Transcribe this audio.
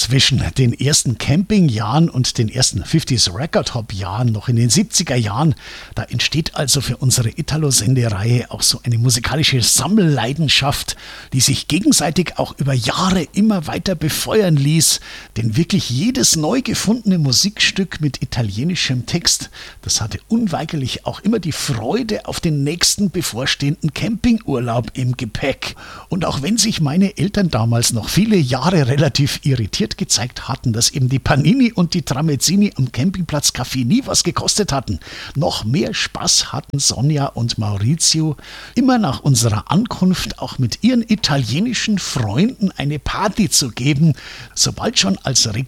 zwischen den ersten Campingjahren und den ersten 50s Record Hop Jahren noch in den 70er Jahren. Da entsteht also für unsere Italo-Sendereihe auch so eine musikalische Sammelleidenschaft, die sich gegenseitig auch über Jahre immer weiter befeuern ließ. Denn wirklich jedes neu gefundene Musikstück mit italienischem Text, das hatte unweigerlich auch immer die Freude auf den nächsten bevorstehenden Campingurlaub im Gepäck. Und auch wenn sich meine Eltern damals noch viele Jahre relativ irritiert gezeigt hatten, dass eben die Panini und die Tramezzini am Campingplatz Café nie was gekostet hatten, noch mehr Spaß hatten Sonja und Maurizio, immer nach unserer Ankunft auch mit ihren italienischen Freunden eine Party zu geben, sobald schon als